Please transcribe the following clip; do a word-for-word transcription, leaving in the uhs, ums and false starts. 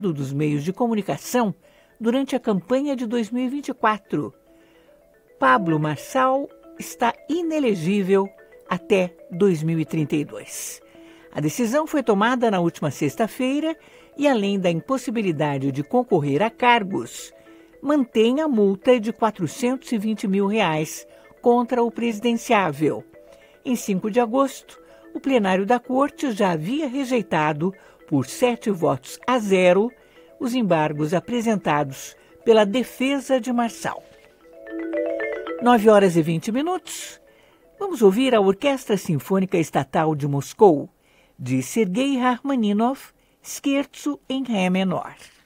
dos meios de comunicação durante a campanha de dois mil e vinte e quatro. Pablo Marçal está inelegível até dois mil e trinta e dois. A decisão foi tomada na última sexta-feira e, além da impossibilidade de concorrer a cargos, mantém a multa de quatrocentos e vinte mil reais contra o presidenciável. Em cinco de agosto, o plenário da Corte já havia rejeitado, por sete votos a zero, os embargos apresentados pela defesa de Marçal. nove horas e vinte minutos. Vamos ouvir a Orquestra Sinfônica Estatal de Moscou, de Sergei Rachmaninoff, Scherzo em Ré menor.